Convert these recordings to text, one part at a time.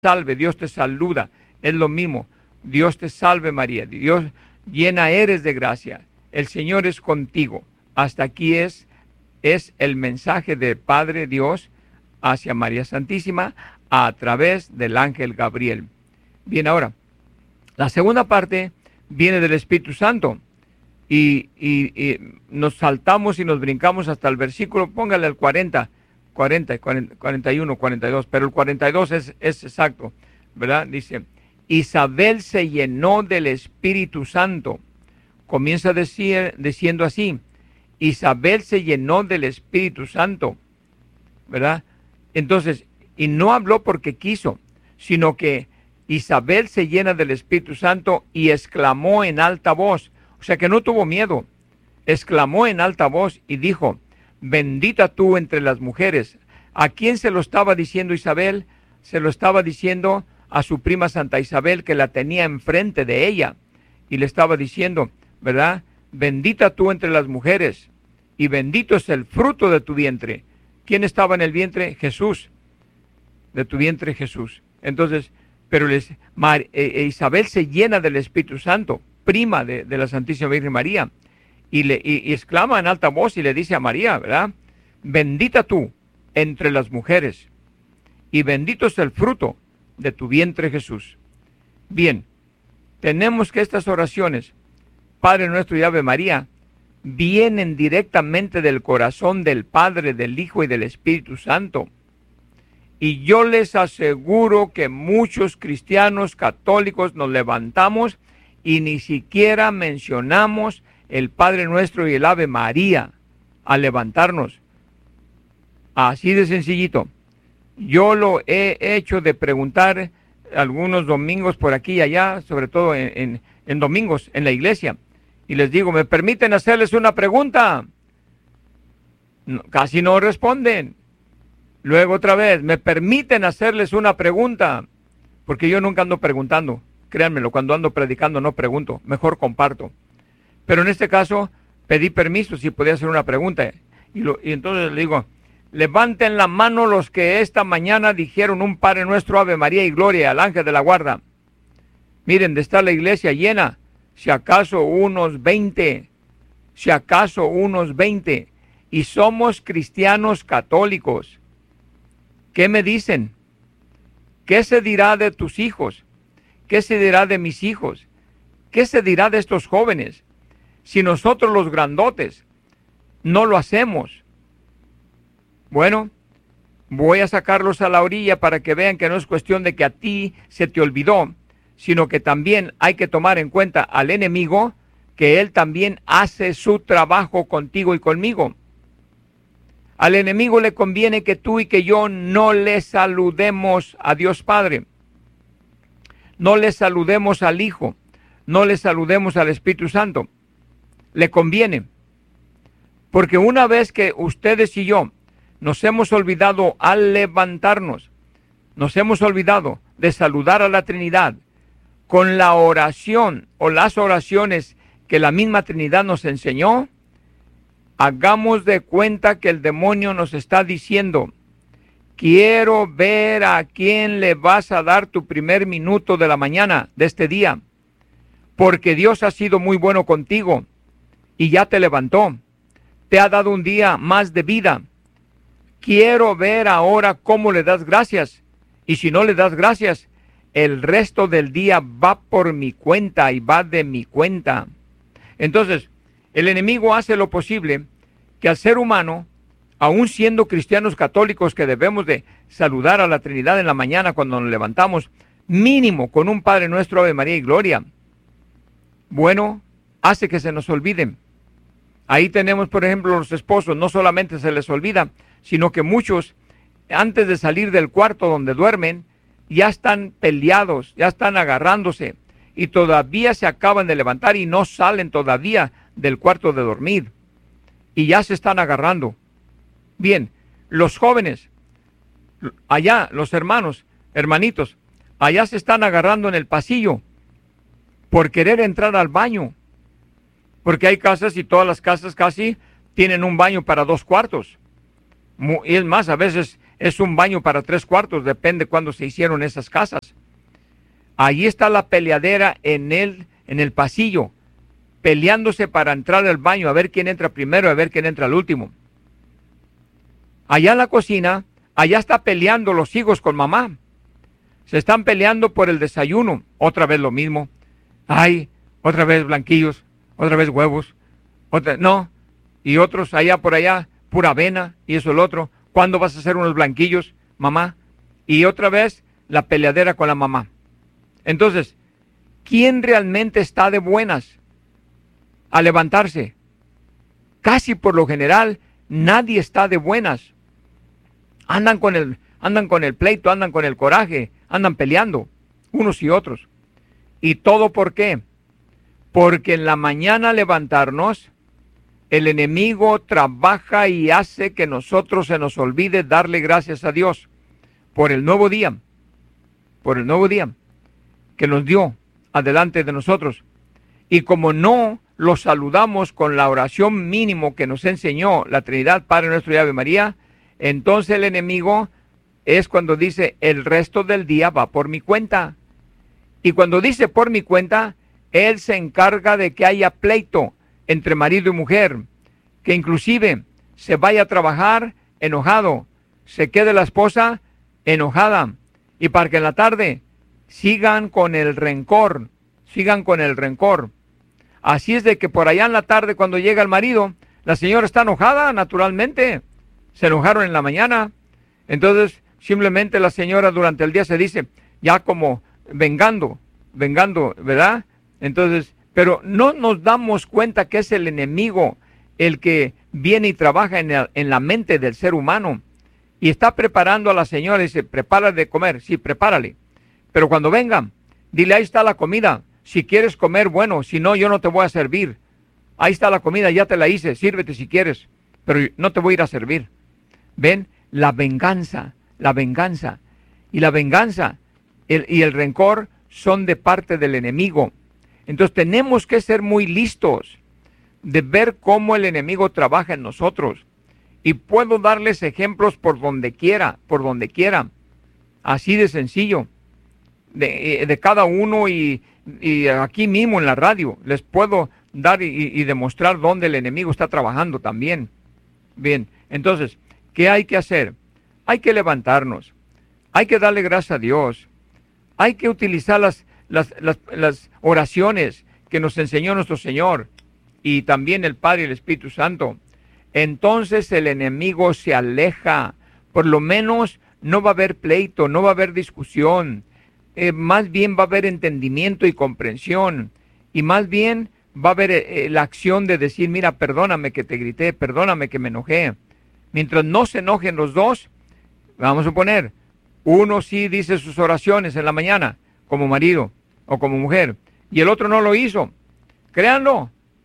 salve, Dios te saluda, es lo mismo. Dios te salve María, Dios llena eres de gracia, el Señor es contigo. Hasta aquí es el mensaje del Padre Dios hacia María Santísima a través del ángel Gabriel. Bien, ahora, la segunda parte viene del Espíritu Santo y nos saltamos y nos brincamos hasta el versículo, póngale al 40, 41, 42, pero el 42 es exacto, ¿verdad? Dice, Isabel se llenó del Espíritu Santo. Comienza diciendo así, Isabel se llenó del Espíritu Santo, ¿verdad? Entonces, y no habló porque quiso, sino que Isabel se llena del Espíritu Santo y exclamó en alta voz, o sea que no tuvo miedo, exclamó en alta voz y dijo, bendita tú entre las mujeres. ¿A quién se lo estaba diciendo Isabel? Se lo estaba diciendo a su prima Santa Isabel, que la tenía enfrente de ella, y le estaba diciendo, ¿verdad? Bendita tú entre las mujeres, y bendito es el fruto de tu vientre. ¿Quién estaba en el vientre? Jesús, de tu vientre Jesús. Entonces, pero Isabel se llena del Espíritu Santo, prima de la Santísima Virgen María, y exclama en alta voz y le dice a María, ¿verdad? Bendita tú entre las mujeres, y bendito es el fruto de tu vientre Jesús. Bien, tenemos que estas oraciones, Padre nuestro y Ave María, vienen directamente del corazón del Padre, del Hijo y del Espíritu Santo. Y yo les aseguro que muchos cristianos católicos nos levantamos y ni siquiera mencionamos el Padre Nuestro y el Ave María al levantarnos. Así de sencillito. Yo lo he hecho de preguntar algunos domingos por aquí y allá, sobre todo en domingos en la iglesia. Y les digo, ¿me permiten hacerles una pregunta? No, casi no responden. Luego otra vez, ¿me permiten hacerles una pregunta? Porque yo nunca ando preguntando. Créanmelo, cuando ando predicando no pregunto, mejor comparto. Pero en este caso pedí permiso si podía hacer una pregunta. Y entonces le digo, levanten la mano los que esta mañana dijeron un Padre Nuestro, Ave María y Gloria al ángel de la guarda. Miren, de estar la iglesia llena, si acaso unos 20, y somos cristianos católicos. ¿Qué me dicen? ¿Qué se dirá de tus hijos? ¿Qué se dirá de mis hijos? ¿Qué se dirá de estos jóvenes? Si nosotros los grandotes no lo hacemos. Bueno, voy a sacarlos a la orilla para que vean que no es cuestión de que a ti se te olvidó, sino que también hay que tomar en cuenta al enemigo, que él también hace su trabajo contigo y conmigo. Al enemigo le conviene que tú y que yo no le saludemos a Dios Padre, no le saludemos al Hijo, no le saludemos al Espíritu Santo. Le conviene, porque una vez que ustedes y yo nos hemos olvidado al levantarnos, nos hemos olvidado de saludar a la Trinidad con la oración o las oraciones que la misma Trinidad nos enseñó, hagamos de cuenta que el demonio nos está diciendo, quiero ver a quién le vas a dar tu primer minuto de la mañana de este día, porque Dios ha sido muy bueno contigo y ya te levantó, te ha dado un día más de vida. Quiero ver ahora cómo le das gracias, y si no le das gracias, el resto del día va por mi cuenta y va de mi cuenta. Entonces, el enemigo hace lo posible que al ser humano, aun siendo cristianos católicos que debemos de saludar a la Trinidad en la mañana cuando nos levantamos, mínimo con un Padre Nuestro, Ave María y Gloria, bueno, hace que se nos olviden. Ahí tenemos, por ejemplo, los esposos, no solamente se les olvida, sino que muchos, antes de salir del cuarto donde duermen, ya están peleados, ya están agarrándose, y todavía se acaban de levantar y no salen todavía del cuarto de dormir, y ya se están agarrando. Bien, los jóvenes, allá, los hermanitos, allá se están agarrando en el pasillo, por querer entrar al baño, porque hay casas y todas las casas casi tienen un baño para 2 cuartos. Y es más, a veces es un baño para 3/4, depende cuándo se hicieron esas casas. Ahí está la peleadera en el pasillo, peleándose para entrar al baño, a ver quién entra primero, a ver quién entra al último. Allá en la cocina, allá está peleando los hijos con mamá. Se están peleando por el desayuno, otra vez lo mismo. Ay, otra vez blanquillos, otra vez huevos, no, y otros allá por allá, pura avena, y eso el otro. ¿Cuándo vas a hacer unos blanquillos, mamá? Y otra vez la peleadera con la mamá. Entonces, ¿quién realmente está de buenas a levantarse? Casi por lo general, nadie está de buenas. Andan con el pleito, andan con el coraje, andan peleando, unos y otros. ¿Y todo por qué? Porque en la mañana levantarnos, el enemigo trabaja y hace que nosotros se nos olvide darle gracias a Dios por el nuevo día que nos dio adelante de nosotros. Y como no lo saludamos con la oración mínimo que nos enseñó la Trinidad, Padre Nuestro y Ave María, entonces el enemigo es cuando dice, el resto del día va por mi cuenta. Y cuando dice por mi cuenta, él se encarga de que haya pleito entre marido y mujer, que inclusive se vaya a trabajar enojado, se quede la esposa enojada, y para que en la tarde sigan con el rencor. Así es de que por allá en la tarde, cuando llega el marido, la señora está enojada, naturalmente. Se enojaron en la mañana. Entonces, simplemente la señora durante el día se dice, ya como vengando, ¿verdad? Entonces, pero no nos damos cuenta que es el enemigo el que viene y trabaja en la mente del ser humano. Y está preparando a la señora, dice, prepárale de comer. Sí, prepárale. Pero cuando vengan, dile, ahí está la comida. Si quieres comer, bueno, si no, yo no te voy a servir. Ahí está la comida, ya te la hice, sírvete si quieres, pero no te voy a ir a servir. ¿Ven? La venganza. Y la venganza y el rencor son de parte del enemigo. Entonces tenemos que ser muy listos de ver cómo el enemigo trabaja en nosotros. Y puedo darles ejemplos por donde quiera. Así de sencillo. De cada uno y aquí mismo en la radio les puedo dar y demostrar dónde el enemigo está trabajando también. Bien, entonces, ¿qué hay que hacer? Hay que levantarnos, hay que darle gracias a Dios, hay que utilizar las oraciones que nos enseñó nuestro Señor y también el Padre y el Espíritu Santo. Entonces el enemigo se aleja, por lo menos no va a haber pleito, no va a haber discusión. Más bien va a haber entendimiento y comprensión, y más bien va a haber la acción de decir, mira, perdóname que te grité, perdóname que me enojé. Mientras no se enojen los dos, vamos a suponer, uno sí dice sus oraciones en la mañana, como marido o como mujer, y el otro no lo hizo. Créanlo,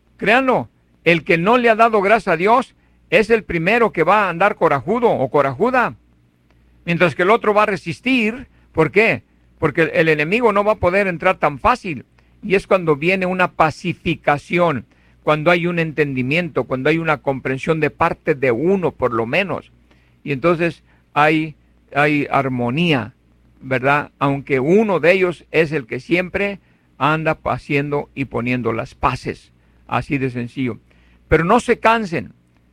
el que no le ha dado gracias a Dios es el primero que va a andar corajudo o corajuda, mientras que el otro va a resistir. ¿Por qué? Porque el enemigo no va a poder entrar tan fácil. Y es cuando viene una pacificación, cuando hay un entendimiento, cuando hay una comprensión de parte de uno por lo menos. Y entonces hay armonía, ¿verdad? Aunque uno de ellos es el que siempre anda haciendo y poniendo las paces. Así de sencillo. Pero no se cansen.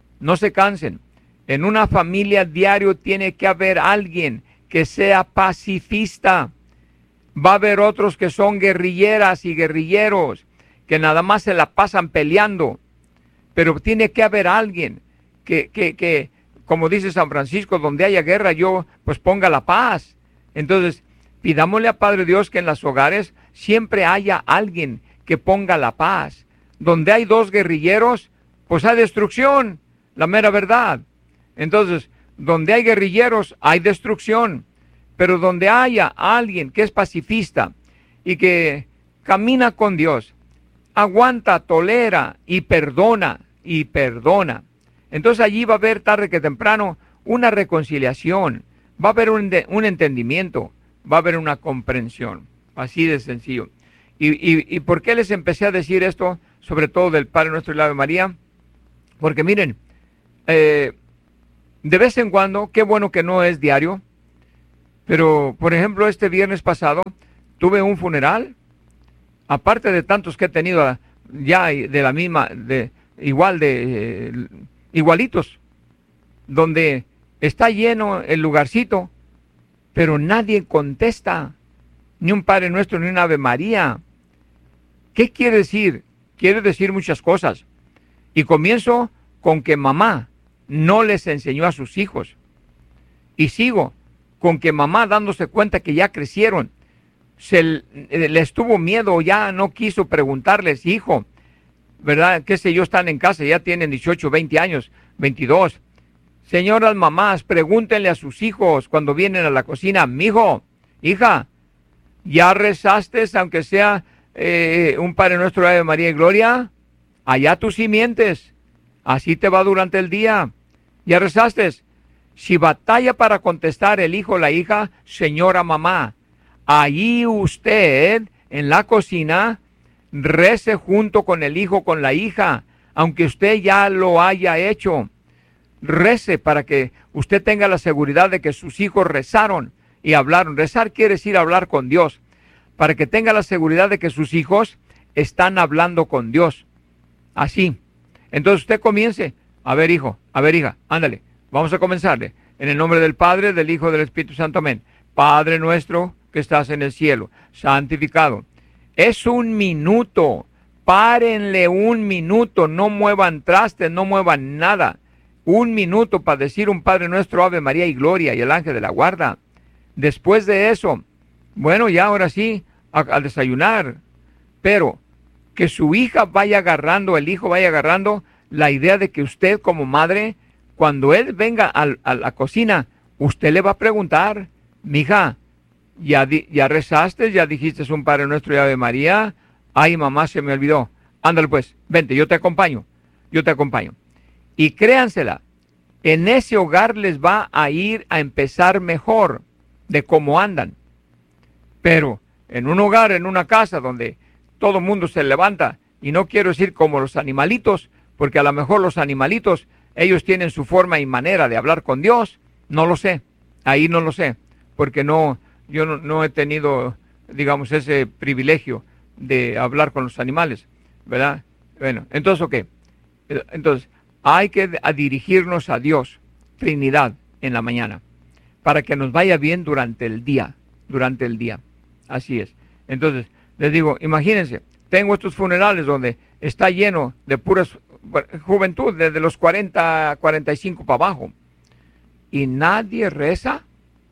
En una familia diario tiene que haber alguien que sea pacifista. Va a haber otros que son guerrilleras y guerrilleros, que nada más se la pasan peleando. Pero tiene que haber alguien que, como dice San Francisco, donde haya guerra, yo pues ponga la paz. Entonces, pidámosle a Padre Dios que en los hogares siempre haya alguien que ponga la paz. Donde hay dos guerrilleros, pues hay destrucción, la mera verdad. Entonces, donde hay guerrilleros, hay destrucción. Pero donde haya alguien que es pacifista y que camina con Dios, aguanta, tolera y perdona. Entonces allí va a haber tarde que temprano una reconciliación, va a haber un entendimiento, va a haber una comprensión. Así de sencillo. ¿Y por qué les empecé a decir esto, sobre todo del Padre Nuestro y la Ave María? Porque miren, de vez en cuando, qué bueno que no es diario, pero por ejemplo este viernes pasado tuve un funeral, aparte de tantos que he tenido ya de la misma, igualitos, donde está lleno el lugarcito, pero nadie contesta, ni un Padre Nuestro, ni una Ave María. ¿Qué quiere decir? Quiere decir muchas cosas. Y comienzo con que mamá no les enseñó a sus hijos. Y sigo con que mamá, dándose cuenta que ya crecieron, les tuvo miedo, ya no quiso preguntarles, hijo, ¿verdad? Qué sé yo, están en casa, ya tienen 18, 20 años, 22. Señoras mamás, pregúntenle a sus hijos cuando vienen a la cocina, mijo, hija, ¿ya rezaste, aunque sea un Padre Nuestro, Ave María y Gloria? Allá tus simientes, así te va durante el día. ¿Ya rezaste? Si batalla para contestar el hijo o la hija, señora mamá, allí usted en la cocina rece junto con el hijo, con la hija, aunque usted ya lo haya hecho. Rece para que usted tenga la seguridad de que sus hijos rezaron y hablaron. Rezar quiere decir hablar con Dios, para que tenga la seguridad de que sus hijos están hablando con Dios. Así. Entonces usted comience. A ver, hijo, a ver, hija, ándale. Vamos a comenzarle. En el nombre del Padre, del Hijo y del Espíritu Santo. Amén. Padre nuestro que estás en el cielo, santificado. Es un minuto. Párenle un minuto. No muevan trastes, no muevan nada. Un minuto para decir un Padre Nuestro, Ave María y Gloria y el ángel de la guarda. Después de eso, bueno, ya ahora sí, a desayunar. Pero que su hija vaya agarrando, el hijo vaya agarrando la idea de que usted como madre, cuando él venga a la cocina, usted le va a preguntar, mija, ¿ya rezaste? ¿Ya dijiste un Padre Nuestro y Ave María? Ay, mamá, se me olvidó. Ándale pues, vente, yo te acompaño. Y créansela, en ese hogar les va a ir a empezar mejor de cómo andan. Pero en un hogar, en una casa donde todo el mundo se levanta, y no quiero decir como los animalitos, porque a lo mejor los animalitos, ellos tienen su forma y manera de hablar con Dios, no lo sé, ahí no lo sé, porque yo no he tenido, digamos, ese privilegio de hablar con los animales, ¿verdad? Bueno, entonces, ok, entonces, hay que dirigirnos a Dios, Trinidad, en la mañana, para que nos vaya bien durante el día, así es. Entonces, les digo, imagínense, tengo estos funerales donde está lleno de puras juventud, desde los 40, 45 para abajo, y nadie reza.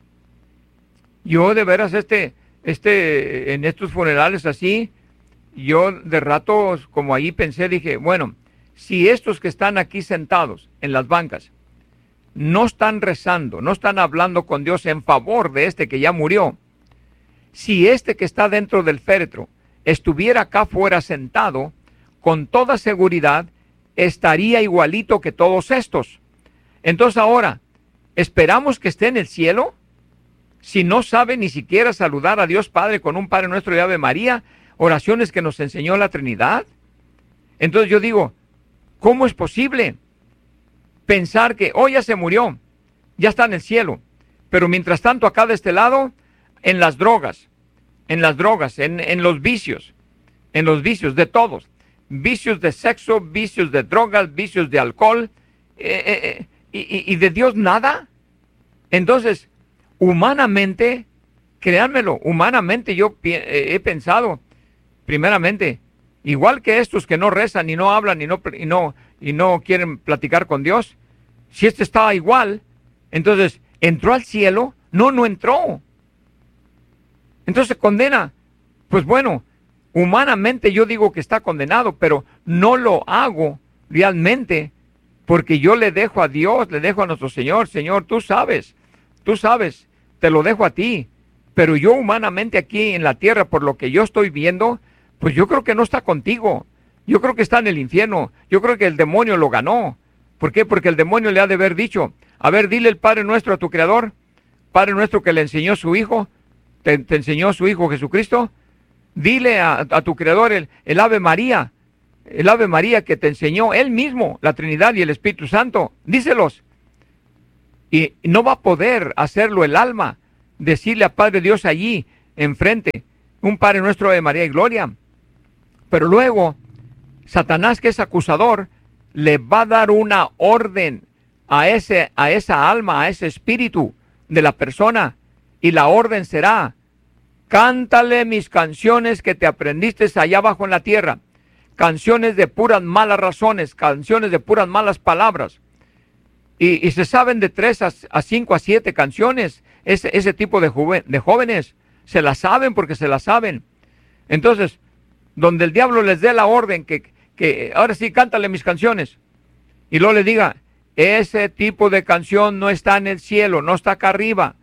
Yo de veras en estos funerales así, yo de rato como ahí pensé, dije, bueno, si estos que están aquí sentados en las bancas no están rezando, no están hablando con Dios en favor de este que ya murió, si este que está dentro del féretro estuviera acá fuera sentado, con toda seguridad estaría igualito que todos estos. Entonces ahora, ¿esperamos que esté en el cielo? Si no sabe ni siquiera saludar a Dios Padre con un Padre Nuestro y Ave María, oraciones que nos enseñó la Trinidad. Entonces yo digo, ¿cómo es posible pensar que hoy ya se murió, ya está en el cielo, pero mientras tanto acá de este lado, en las drogas, en los vicios de todos, vicios de sexo, vicios de drogas, vicios de alcohol, y de Dios nada? Entonces, humanamente, créanmelo, humanamente yo he pensado, primeramente, igual que estos que no rezan, y no hablan, y no quieren platicar con Dios, si este estaba igual, entonces, ¿entró al cielo? No entró. Entonces condena. Pues bueno, humanamente yo digo que está condenado, pero no lo hago realmente porque yo le dejo a Dios, le dejo a nuestro Señor. Señor, tú sabes, te lo dejo a ti. Pero yo humanamente aquí en la tierra, por lo que yo estoy viendo, pues yo creo que no está contigo. Yo creo que está en el infierno. Yo creo que el demonio lo ganó. ¿Por qué? Porque el demonio le ha de haber dicho, a ver, dile el Padre Nuestro a tu Creador, Padre Nuestro que le enseñó su Hijo, te enseñó su Hijo Jesucristo. Dile a tu Creador el Ave María que te enseñó Él mismo, la Trinidad y el Espíritu Santo. Díselos. Y no va a poder hacerlo el alma, decirle a Padre Dios allí, enfrente, un Padre Nuestro de María y Gloria. Pero luego, Satanás, que es acusador, le va a dar una orden a esa alma, a ese espíritu de la persona, y la orden será: cántale mis canciones que te aprendiste allá abajo en la tierra, canciones de puras malas razones, canciones de puras malas palabras, y se saben de 3 a 5 a 7 canciones, ese tipo de jóvenes, se las saben porque se las saben. Entonces, donde el diablo les dé la orden que ahora sí, cántale mis canciones, y luego les diga: ese tipo de canción no está en el cielo, no está acá arriba.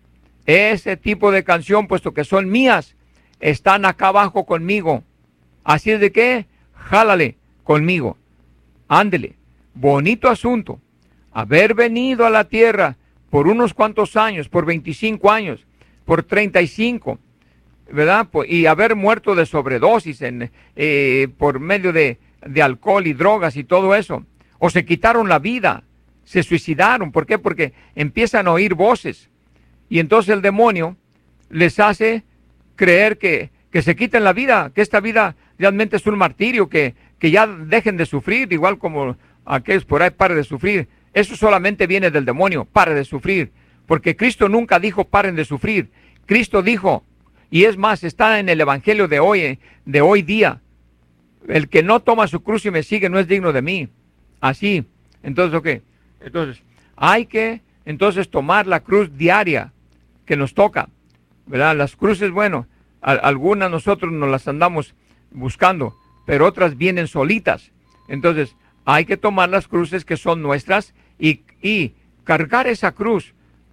Ese tipo de canción, puesto que son mías, están acá abajo conmigo. Así es de que, jálale conmigo. Ándele. Bonito asunto. Haber venido a la tierra por unos cuantos años, por 25 años, por 35, ¿verdad? Y haber muerto de sobredosis por medio de alcohol y drogas y todo eso. O se quitaron la vida, se suicidaron. ¿Por qué? Porque empiezan a oír voces. Y entonces el demonio les hace creer que se quiten la vida, que esta vida realmente es un martirio, que ya dejen de sufrir, igual como aquellos por ahí, pare de sufrir. Eso solamente viene del demonio, pare de sufrir. Porque Cristo nunca dijo paren de sufrir. Cristo dijo, y es más, está en el Evangelio de hoy día: el que no toma su cruz y me sigue no es digno de mí. Así. Entonces, ¿ok? Entonces, hay que tomar la cruz diaria que nos toca, ¿verdad? Las cruces, bueno, algunas nosotros nos las andamos buscando, pero otras vienen solitas. Entonces, hay que tomar las cruces que son nuestras y cargar esa cruz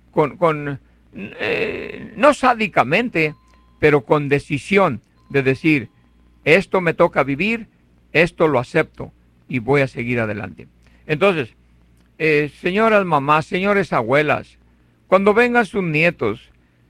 no sádicamente, pero con decisión de decir: esto me toca vivir, esto lo acepto y voy a seguir adelante. Entonces, señoras mamás, señores abuelas, cuando vengan sus nietos,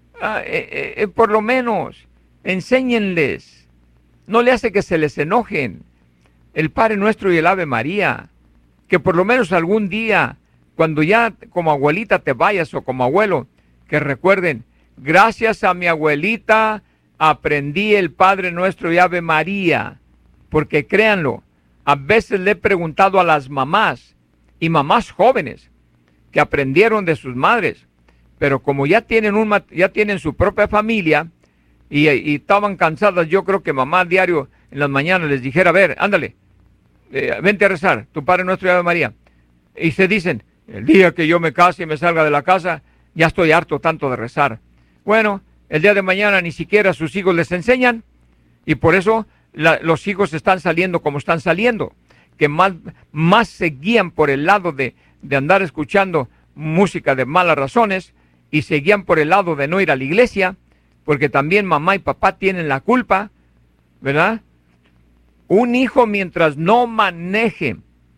por lo menos enséñenles. No le hace que se les enojen el Padre Nuestro y el Ave María. Que por lo menos algún día, cuando ya como abuelita te vayas o como abuelo, que recuerden: gracias a mi abuelita aprendí el Padre Nuestro y Ave María. Porque créanlo, a veces le he preguntado a las mamás, y mamás jóvenes, que aprendieron de sus madres, pero como ya tienen su propia familia, y estaban cansadas, yo creo que mamá diario en las mañanas les dijera: a ver, ándale, vente a rezar, tu Padre Nuestro y Ave María. Y se dicen: el día que yo me case y me salga de la casa, ya estoy harto tanto de rezar. Bueno, el día de mañana ni siquiera sus hijos les enseñan, y por eso los hijos están saliendo como están saliendo, que más se guían por el lado de andar escuchando música de malas razones, y se guían por el lado de no ir a la iglesia, porque también mamá y papá tienen la culpa, ¿verdad? Un hijo, mientras no maneje,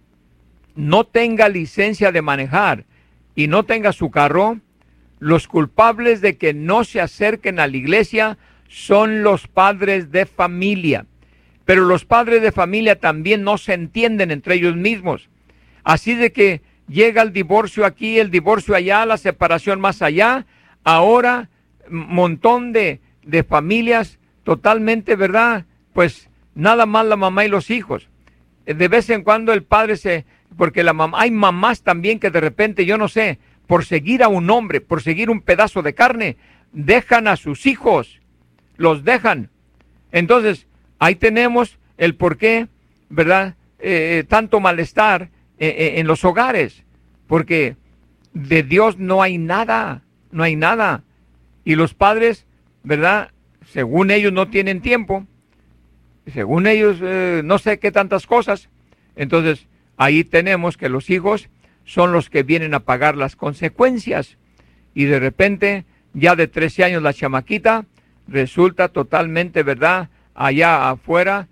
no tenga licencia de manejar y no tenga su carro, los culpables de que no se acerquen a la iglesia son los padres de familia. Pero los padres de familia también no se entienden entre ellos mismos. Así de que llega el divorcio aquí, el divorcio allá, la separación más allá. Ahora, montón de familias totalmente, ¿verdad? Pues nada más la mamá y los hijos. De vez en cuando el padre porque hay mamás también que de repente, yo no sé, por seguir a un hombre, por seguir un pedazo de carne, dejan a sus hijos, los dejan. Entonces, ahí tenemos el por qué, ¿verdad? Tanto malestar en los hogares, porque de Dios no hay nada. Y los padres, ¿verdad? Según ellos no tienen tiempo, según ellos no sé qué tantas cosas. Entonces, ahí tenemos que los hijos son los que vienen a pagar las consecuencias. Y de repente, ya de 13 años la chamaquita resulta totalmente, ¿verdad?, allá afuera,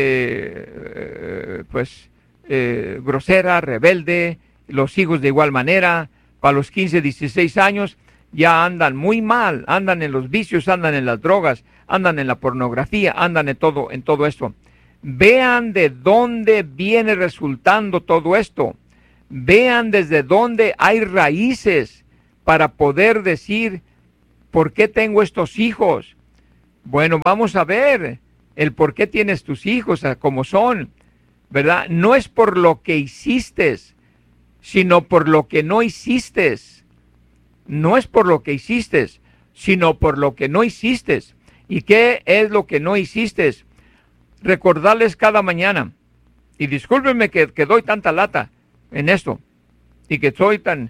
grosera, rebelde. Los hijos de igual manera, para los 15, 16 años, ya andan muy mal, andan en los vicios, andan en las drogas, andan en la pornografía, andan en todo esto. Vean de dónde viene resultando todo esto. Vean desde dónde hay raíces para poder decir, ¿por qué tengo estos hijos? Bueno, vamos a ver el por qué tienes tus hijos como son, ¿verdad? No es por lo que hiciste, sino por lo que no hiciste. No es por lo que hiciste, sino por lo que no hiciste. ¿Y qué es lo que no hiciste? Recordarles cada mañana. Y discúlpenme que doy tanta lata en esto y que soy tan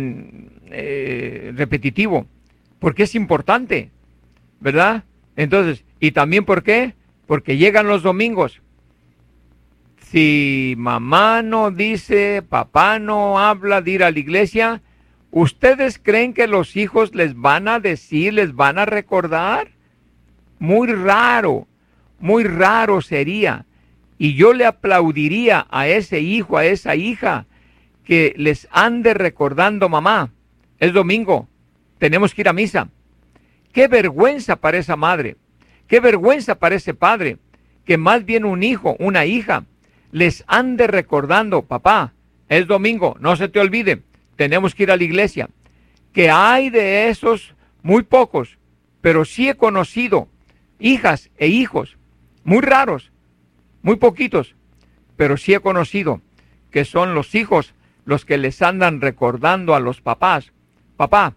repetitivo, porque es importante, ¿verdad? Entonces, ¿y también por qué? Porque llegan los domingos. Si mamá no dice, papá no habla de ir a la iglesia, ¿ustedes creen que los hijos les van a decir, les van a recordar? Muy raro sería. Y yo le aplaudiría a ese hijo, a esa hija, que les ande recordando, mamá, es domingo, tenemos que ir a misa. Qué vergüenza para esa madre, qué vergüenza para ese padre, que más bien un hijo, una hija, les ande recordando, papá, es domingo, no se te olvide, tenemos que ir a la iglesia. Que hay de esos muy pocos, pero sí he conocido hijas e hijos, muy raros, muy poquitos, pero sí he conocido que son los hijos los que les andan recordando a los papás, papá,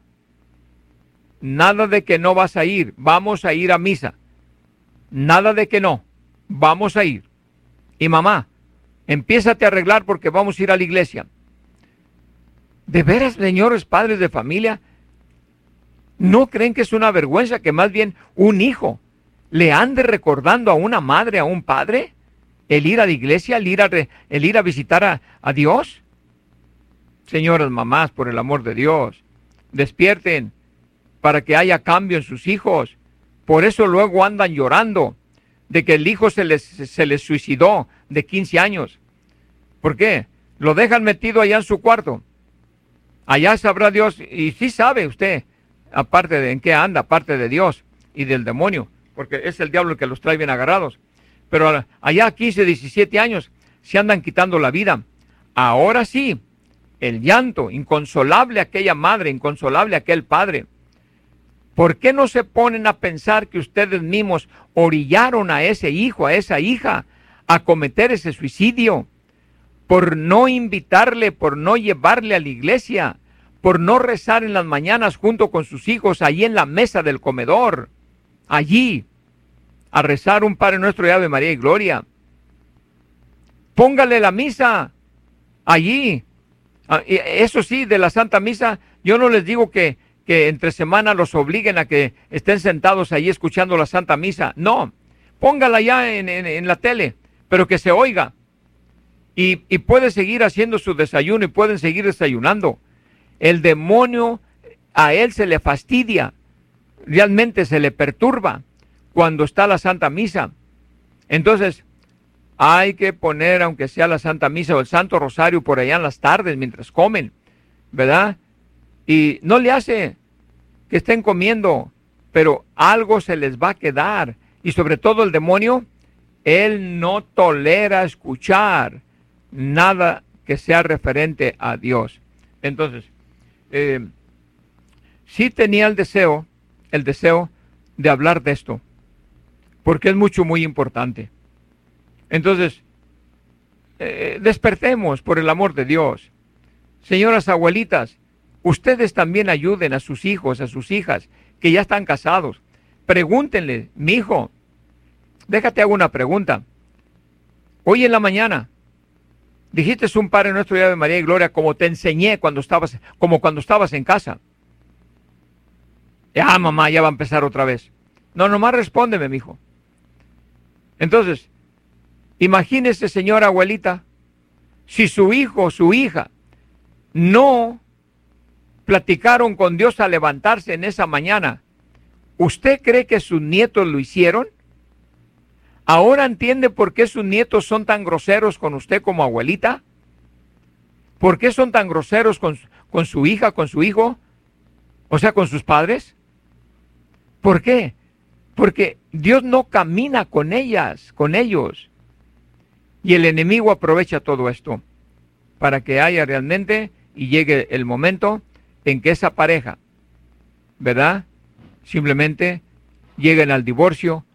nada de que no vas a ir, vamos a ir a misa, nada de que no, vamos a ir. Y mamá, empiézate a arreglar porque vamos a ir a la iglesia. ¿De veras, señores padres de familia, no creen que es una vergüenza que más bien un hijo le ande recordando a una madre, a un padre, el ir a la iglesia, el ir a visitar a Dios? Señoras mamás, por el amor de Dios, despierten para que haya cambio en sus hijos. Por eso luego andan llorando de que el hijo se les suicidó de 15 años. ¿Por qué? Lo dejan metido allá en su cuarto. Allá sabrá Dios, y sí sabe usted, aparte de en qué anda, aparte de Dios y del demonio, porque es el diablo el que los trae bien agarrados. Pero allá a 15, 17 años se andan quitando la vida. Ahora sí, el llanto, inconsolable aquella madre, inconsolable aquel padre. ¿Por qué no se ponen a pensar que ustedes mismos orillaron a ese hijo, a esa hija, a cometer ese suicidio? Por no invitarle, por no llevarle a la iglesia, por no rezar en las mañanas junto con sus hijos, allí en la mesa del comedor, allí, a rezar un Padre Nuestro y Ave María y Gloria. Póngale la misa allí. Eso sí, de la Santa Misa, yo no les digo que entre semana los obliguen a que estén sentados allí escuchando la Santa Misa. No, póngala ya en la tele, pero que se oiga. Y puede seguir haciendo su desayuno y pueden seguir desayunando. El demonio, a él se le fastidia, realmente se le perturba cuando está la Santa Misa. Entonces, hay que poner, aunque sea la Santa Misa o el Santo Rosario por allá en las tardes mientras comen, ¿verdad? Y no le hace que estén comiendo, pero algo se les va a quedar. Y sobre todo el demonio, él no tolera escuchar nada que sea referente a Dios. Entonces, sí tenía el deseo de hablar de esto, porque es muy importante. Entonces, despertemos por el amor de Dios. Señoras abuelitas, ustedes también ayuden a sus hijos, a sus hijas, que ya están casados. Pregúntenle, mi hijo, déjate hago una pregunta. Hoy en la mañana, dijiste un Padre Nuestro y Ave María y Gloria como te enseñé cuando estabas en casa. Mamá, ya va a empezar otra vez. No, nomás respóndeme, mi hijo. Entonces, imagínese, señora abuelita, si su hijo o su hija no platicaron con Dios al levantarse en esa mañana, ¿usted cree que sus nietos lo hicieron? ¿Ahora entiende por qué sus nietos son tan groseros con usted como abuelita? ¿Por qué son tan groseros con su hija, con su hijo? O sea, con sus padres. ¿Por qué? Porque Dios no camina con ellas, con ellos. Y el enemigo aprovecha todo esto para que haya realmente y llegue el momento en que esa pareja, ¿verdad?, simplemente lleguen al divorcio